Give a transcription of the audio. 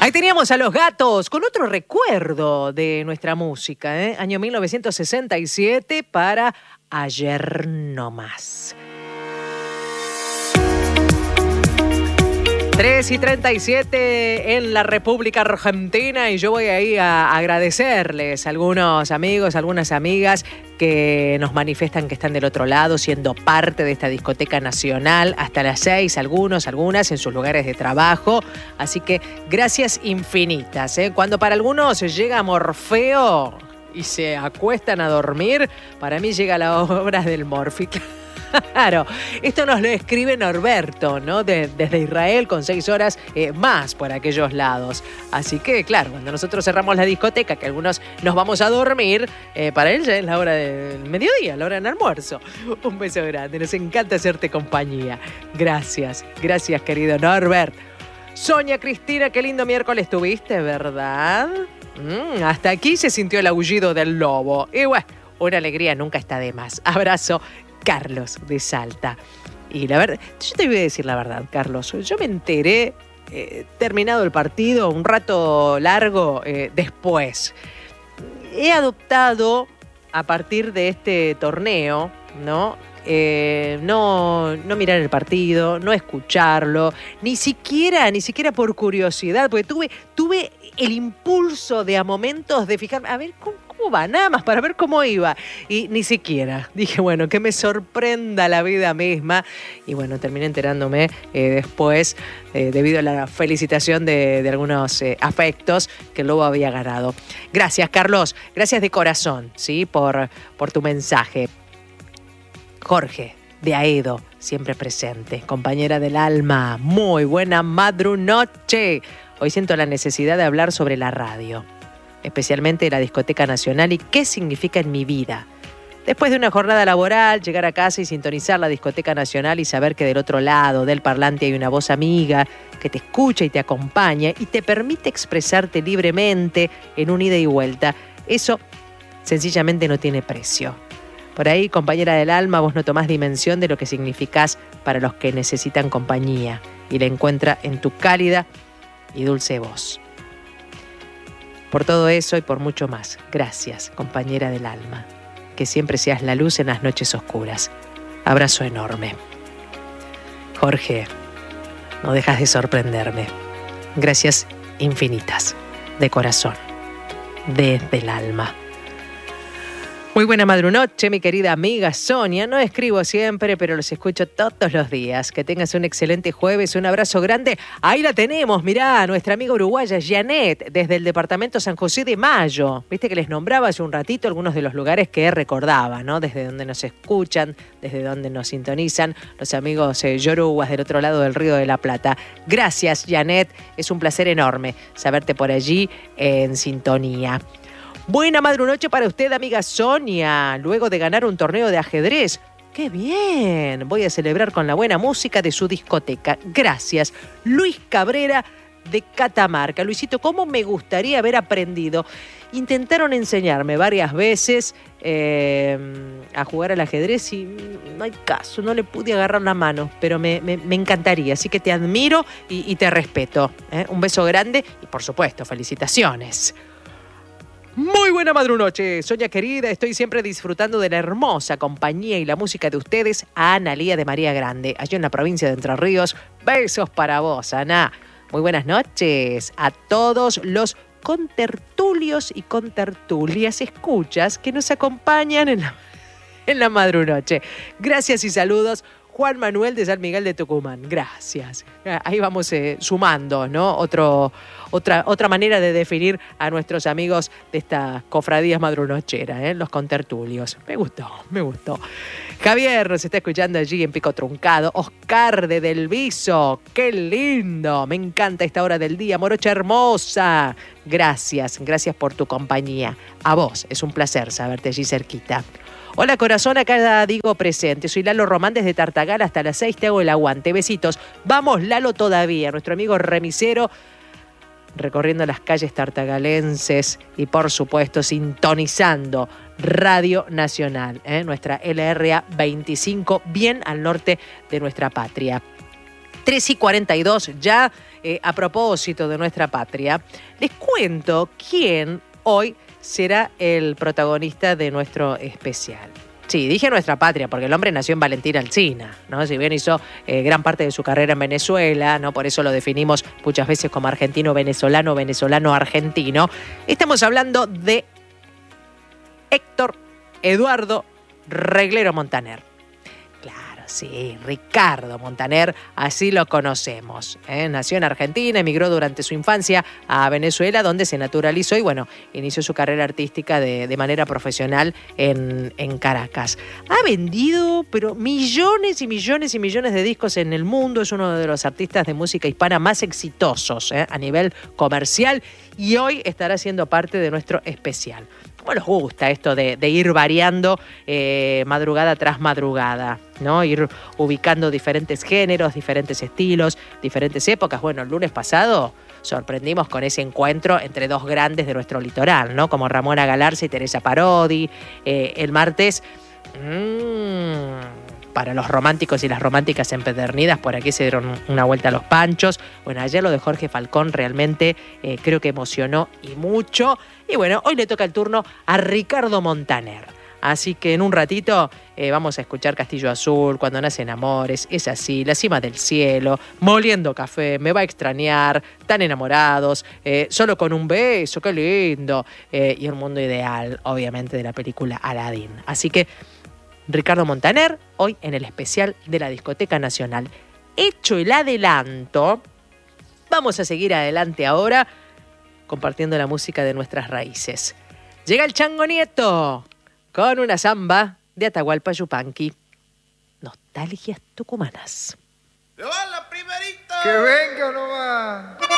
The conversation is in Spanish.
Ahí teníamos a Los Gatos con otro recuerdo de nuestra música, ¿eh? Año 1967 para Ayer No Más. 3:37 en la República Argentina y yo voy ahí a agradecerles a algunos amigos, algunas amigas que nos manifiestan que están del otro lado siendo parte de esta discoteca nacional hasta las 6, algunas en sus lugares de trabajo. Así que gracias infinitas, ¿eh? Cuando para algunos llega Morfeo y se acuestan a dormir, para mí llega la hora del Morfi. Claro, esto nos lo escribe Norberto, ¿no? Desde Israel, con 6 horas más por aquellos lados. Así que, claro, cuando nosotros cerramos la discoteca, que algunos nos vamos a dormir, para él ya es la hora del mediodía, la hora del almuerzo. Un beso grande, nos encanta hacerte compañía. Gracias, querido Norbert. Sonia Cristina, qué lindo miércoles tuviste, ¿verdad? Hasta aquí se sintió el aullido del lobo. Y bueno, una alegría nunca está de más. Abrazo. Carlos de Salta. Y la verdad, yo te voy a decir la verdad, Carlos. Yo me enteré, terminado el partido, un rato largo después. He adoptado, a partir de este torneo, ¿no? No mirar el partido, no escucharlo, ni siquiera por curiosidad, porque tuve el impulso de a momentos de fijarme, a ver cómo va, nada más para ver cómo iba. Y ni siquiera. Dije, bueno, que me sorprenda la vida misma. Y bueno, terminé enterándome después, debido a la felicitación de algunos afectos, que el Lobo había ganado. Gracias, Carlos. Gracias de corazón, ¿sí? Por tu mensaje. Jorge, de Aedo, siempre presente. Compañera del alma. Muy buena madrunoche. Hoy siento la necesidad de hablar sobre la radio, especialmente de la discoteca nacional y qué significa en mi vida. Después de una jornada laboral, llegar a casa y sintonizar la discoteca nacional y saber que del otro lado del parlante hay una voz amiga que te escucha y te acompaña y te permite expresarte libremente en un ida y vuelta. Eso sencillamente no tiene precio. Por ahí, compañera del alma, vos no tomás dimensión de lo que significás para los que necesitan compañía y la encuentra en tu cálida y dulce voz. Por todo eso y por mucho más, gracias, compañera del alma. Que siempre seas la luz en las noches oscuras. Abrazo enorme. Jorge, no dejas de sorprenderme. Gracias infinitas, de corazón, desde el alma. Muy buena madrunoche, mi querida amiga Sonia. No escribo siempre, pero los escucho todos los días. Que tengas un excelente jueves, un abrazo grande. Ahí la tenemos, mirá, nuestra amiga uruguaya Janet, desde el departamento San José de Mayo. Viste que les nombraba hace un ratito algunos de los lugares que recordaba, ¿no? Desde donde nos escuchan, desde donde nos sintonizan los amigos yoruguas del otro lado del Río de la Plata. Gracias, Janet. Es un placer enorme saberte por allí en sintonía. Buena madrunoche para usted, amiga Sonia, luego de ganar un torneo de ajedrez. ¡Qué bien! Voy a celebrar con la buena música de su discoteca. Gracias. Luis Cabrera de Catamarca. Luisito, ¿cómo me gustaría haber aprendido? Intentaron enseñarme varias veces a jugar al ajedrez y no hay caso, no le pude agarrar la mano, pero me encantaría. Así que te admiro y te respeto. Un beso grande y, por supuesto, felicitaciones. Muy buena madrunoche, Sonia querida, estoy siempre disfrutando de la hermosa compañía y la música de ustedes, Ana Lía de María Grande, allá en la provincia de Entre Ríos. Besos para vos, Ana. Muy buenas noches a todos los contertulios y contertulias escuchas que nos acompañan en la madrunoche. Gracias y saludos. Juan Manuel de San Miguel de Tucumán. Gracias. Ahí vamos sumando, ¿no? Otra manera de definir a nuestros amigos de estas cofradías madrunocheras, los contertulios. Me gustó. Javier nos está escuchando allí en Pico Truncado. Oscar de Del Viso. ¡Qué lindo! Me encanta esta hora del día. Morocha hermosa. Gracias por tu compañía. A vos, es un placer saberte allí cerquita. Hola corazón, acá digo presente. Soy Lalo Román desde Tartagal, hasta las 6 te hago el aguante. Besitos. Vamos Lalo todavía, nuestro amigo remisero, recorriendo las calles tartagalenses y por supuesto sintonizando Radio Nacional, nuestra LRA 25, bien al norte de nuestra patria. 3:42 ya. A propósito de nuestra patria, les cuento quién hoy será el protagonista de nuestro especial. Sí, dije nuestra patria, porque el hombre nació en Valentín Alsina, ¿no? Si bien hizo gran parte de su carrera en Venezuela, ¿no? Por eso lo definimos muchas veces como argentino-venezolano, venezolano-argentino. Estamos hablando de Héctor Eduardo Reglero Montaner. Sí, Ricardo Montaner, así lo conocemos. Nació en Argentina, emigró durante su infancia a Venezuela, donde se naturalizó y, bueno, inició su carrera artística de manera profesional en Caracas. Ha vendido, pero millones y millones y millones de discos en el mundo. Es uno de los artistas de música hispana más exitosos a nivel comercial y hoy estará siendo parte de nuestro especial. ¿Cómo nos gusta esto de ir variando madrugada tras madrugada, ¿no? Ir ubicando diferentes géneros, diferentes estilos, diferentes épocas. Bueno, el lunes pasado sorprendimos con ese encuentro entre dos grandes de nuestro litoral, ¿no? Como Ramona Galarza y Teresa Parodi. El martes, para los románticos y las románticas empedernidas, por aquí se dieron una vuelta a los Panchos. Bueno, ayer lo de Jorge Falcón realmente creo que emocionó y mucho. Y bueno, hoy le toca el turno a Ricardo Montaner. Así que en un ratito vamos a escuchar Castillo Azul, Cuando nacen amores, Es así, La cima del cielo, Moliendo café, Me va a extrañar, Tan enamorados, Solo con un beso, qué lindo. Y El mundo ideal, obviamente, de la película Aladdin. Así que Ricardo Montaner, hoy en el especial de la Discoteca Nacional. Hecho el adelanto, vamos a seguir adelante ahora compartiendo la música de nuestras raíces. Llega el Chango Nieto con una samba de Atahualpa Yupanqui. Nostalgias tucumanas. ¡Le va la primerita! ¡Que venga nomás!